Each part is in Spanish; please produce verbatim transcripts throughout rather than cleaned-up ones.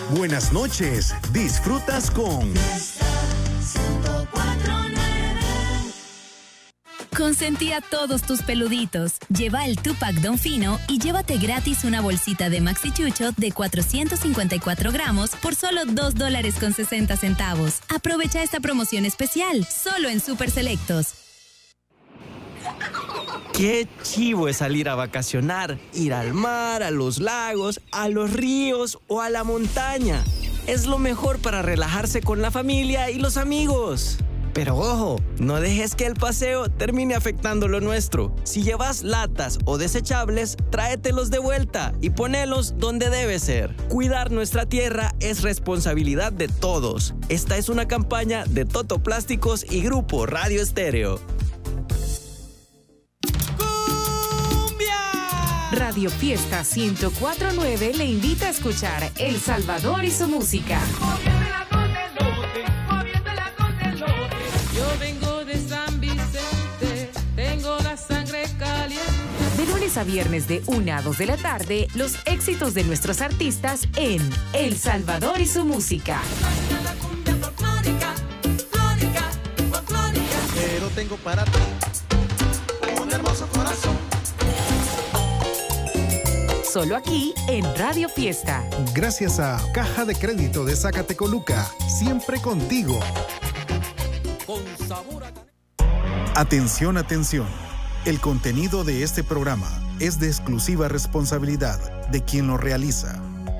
Buenas noches, disfrutas con Consentí a todos tus peluditos. Lleva el Tupac Don Fino y llévate gratis una bolsita de Maxi Chucho de cuatrocientos cincuenta y cuatro gramos por solo dos dólares con sesenta centavos. Aprovecha esta promoción especial, solo en Super Selectos. Qué chivo es salir a vacacionar, ir al mar, a los lagos, a los ríos o a la montaña. Es lo mejor para relajarse con la familia y los amigos. Pero ojo, no dejes que el paseo termine afectando lo nuestro. Si llevas latas o desechables, tráetelos de vuelta y ponelos donde debe ser. Cuidar nuestra tierra es responsabilidad de todos. Esta es una campaña de Toto Plásticos y Grupo Radio Estéreo. Radio Fiesta ciento cuatro punto nueve le invita a escuchar El Salvador y su música. Yo vengo de San Vicente, tengo la sangre caliente. De lunes a viernes de una a dos de la tarde, los éxitos de nuestros artistas en El Salvador y su música. Pero tengo para ti un hermoso corazón. Solo aquí en Radio Fiesta. Gracias a Caja de Crédito de Zacatecoluca, siempre contigo. Con sabor a... Atención, atención. El contenido de este programa es de exclusiva responsabilidad de quien lo realiza.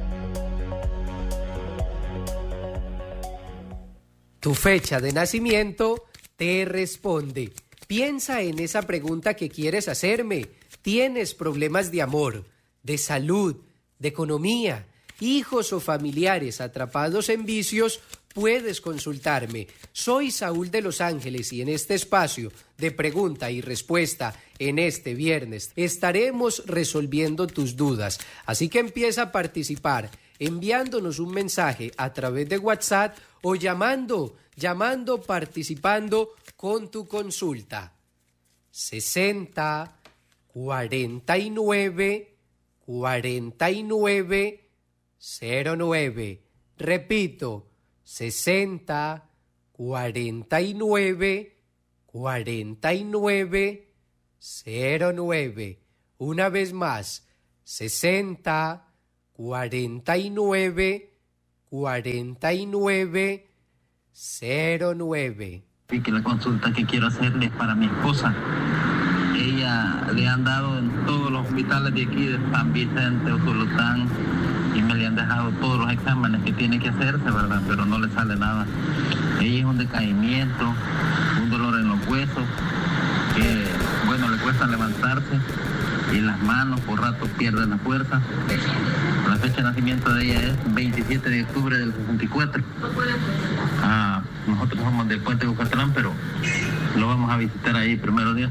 Tu fecha de nacimiento te responde. Piensa en esa pregunta que quieres hacerme. ¿Tienes problemas de amor, de salud, de economía, hijos o familiares atrapados en vicios? Puedes consultarme. Soy Saúl de Los Ángeles y en este espacio de pregunta y respuesta en este viernes estaremos resolviendo tus dudas. Así que empieza a participar enviándonos un mensaje a través de WhatsApp o llamando, llamando, participando con tu consulta. sesenta, cuarenta y nueve, cuarenta y nueve, cero nueve. Repito, sesenta, cuarenta y nueve, cuarenta y nueve, cero nueve. Una vez más, sesenta, cuarenta y nueve, cuarenta y nueve, cero nueve. Y que la consulta que quiero hacerle es para mi esposa. Ella le han dado en todos los hospitales de aquí de San Vicente, Usulután, y me le han dejado todos los exámenes que tiene que hacerse, ¿verdad? Pero no le sale nada. Ella es un decaimiento, un dolor en los huesos, que, bueno, le cuesta levantarse, y las manos por rato pierden la fuerza. La fecha de nacimiento de ella es veintisiete de octubre del sesenta y cuatro. Ah, nosotros somos del Puente de Bucatlán, pero lo vamos a visitar ahí primero Dios.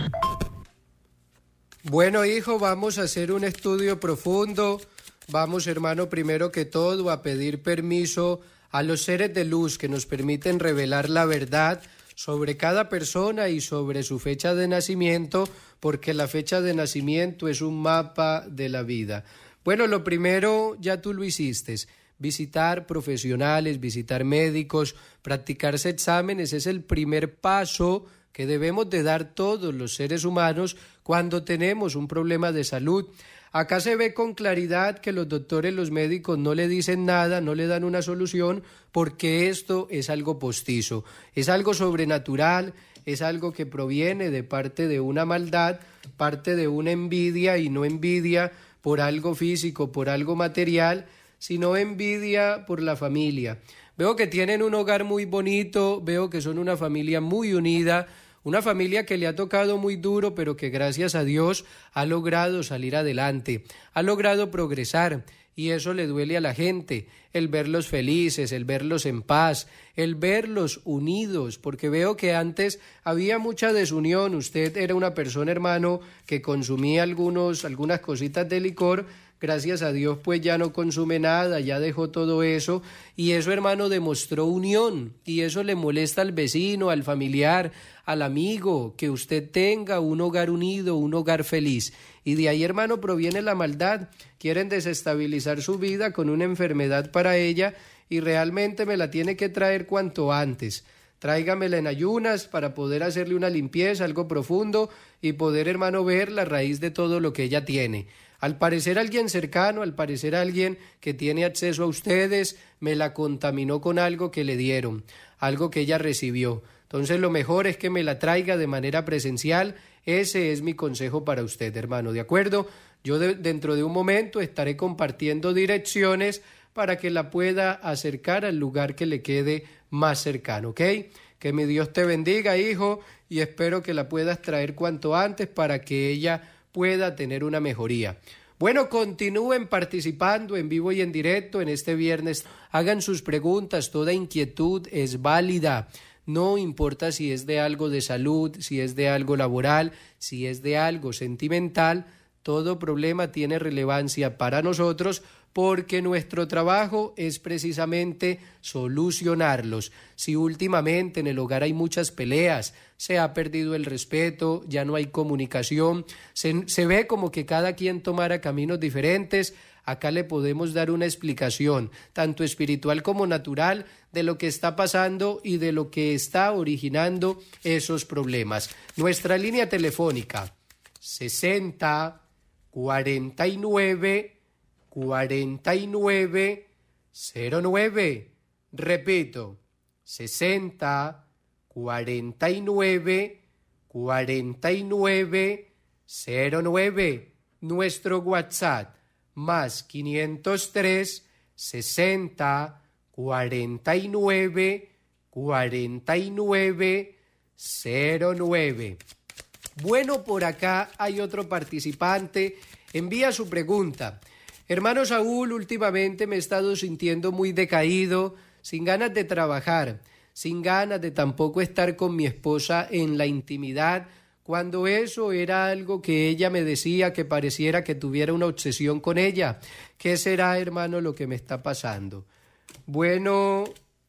Bueno, hijo, vamos a hacer un estudio profundo. Vamos, hermano, primero que todo a pedir permiso a los seres de luz que nos permiten revelar la verdad sobre cada persona y sobre su fecha de nacimiento, porque la fecha de nacimiento es un mapa de la vida. Bueno, lo primero ya tú lo hiciste, visitar profesionales, visitar médicos, practicarse exámenes es el primer paso que debemos de dar todos los seres humanos cuando tenemos un problema de salud. Acá se ve con claridad que los doctores, los médicos no le dicen nada, no le dan una solución, porque esto es algo postizo, es algo sobrenatural, es algo que proviene de parte de una maldad, parte de una envidia, y no envidia por algo físico, por algo material, sino envidia por la familia. Veo que tienen un hogar muy bonito, veo que son una familia muy unida, una familia que le ha tocado muy duro, pero que gracias a Dios ha logrado salir adelante, ha logrado progresar, y eso le duele a la gente, el verlos felices, el verlos en paz, el verlos unidos, porque veo que antes había mucha desunión. Usted era una persona, hermano, que consumía algunos, algunas cositas de licor. gracias a Dios pues ya no consume nada, ya dejó todo eso, y eso, hermano, demostró unión, y eso le molesta al vecino, al familiar, al amigo, que usted tenga un hogar unido, un hogar feliz. Y de ahí, hermano, proviene la maldad. Quieren desestabilizar su vida con una enfermedad para ella, y realmente me la tiene que traer cuanto antes. Tráigamela en ayunas para poder hacerle una limpieza, algo profundo, y poder, hermano, ver la raíz de todo lo que ella tiene. Al parecer alguien cercano, al parecer alguien que tiene acceso a ustedes, me la contaminó con algo que le dieron, algo que ella recibió. Entonces lo mejor es que me la traiga de manera presencial. Ese es mi consejo para usted, hermano, ¿de acuerdo? Yo de, dentro de un momento estaré compartiendo direcciones para que la pueda acercar al lugar que le quede más cercano, ¿ok? Que mi Dios te bendiga, hijo, y espero que la puedas traer cuanto antes para que ella pueda tener una mejoría. Bueno, continúen participando en vivo y en directo en este viernes. Hagan sus preguntas, toda inquietud es válida. No importa si es de algo de salud, si es de algo laboral, si es de algo sentimental, todo problema tiene relevancia para nosotros, porque nuestro trabajo es precisamente solucionarlos. Si últimamente en el hogar hay muchas peleas, se ha perdido el respeto, ya no hay comunicación, se, se ve como que cada quien tomara caminos diferentes, acá le podemos dar una explicación, tanto espiritual como natural, de lo que está pasando y de lo que está originando esos problemas. Nuestra línea telefónica, sesenta, cuarenta y nueve, cuarenta y nueve, cero nueve. Repito, sesenta, cuarenta y nueve, cuarenta y nueve, cero nueve. Nuestro WhatsApp, más quinientos tres, sesenta, cuarenta y nueve, cuarenta y nueve, cero nueve. Bueno, por acá hay otro participante. Envía su pregunta. Hermano Saúl, últimamente me he estado sintiendo muy decaído, sin ganas de trabajar, sin ganas de tampoco estar con mi esposa en la intimidad, cuando eso era algo que ella me decía que pareciera que tuviera una obsesión con ella. ¿Qué será, hermano, lo que me está pasando? Bueno,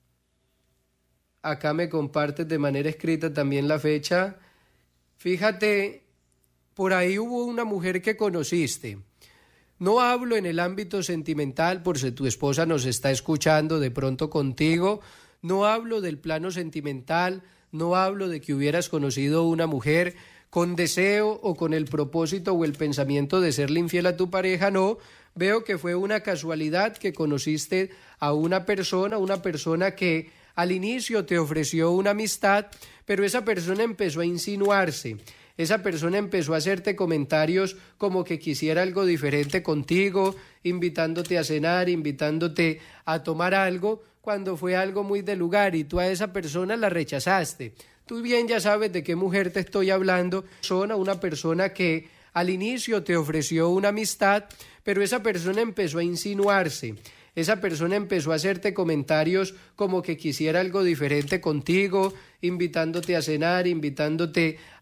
acá me compartes de manera escrita también la fecha. Fíjate, por ahí hubo una mujer que conociste. No hablo en el ámbito sentimental, por si tu esposa nos está escuchando de pronto contigo. No hablo del plano sentimental, no hablo de que hubieras conocido una mujer con deseo o con el propósito o el pensamiento de serle infiel a tu pareja, no. Veo que fue una casualidad que conociste a una persona, una persona que al inicio te ofreció una amistad, pero esa persona empezó a insinuarse. Esa persona empezó a hacerte comentarios como que quisiera algo diferente contigo, invitándote a cenar, invitándote a tomar algo, cuando fue algo muy de lugar y tú a esa persona la rechazaste. Tú bien ya sabes de qué mujer te estoy hablando. Son a una persona que al inicio te ofreció una amistad, pero esa persona empezó a insinuarse. Esa persona empezó a hacerte comentarios como que quisiera algo diferente contigo, invitándote a cenar, invitándote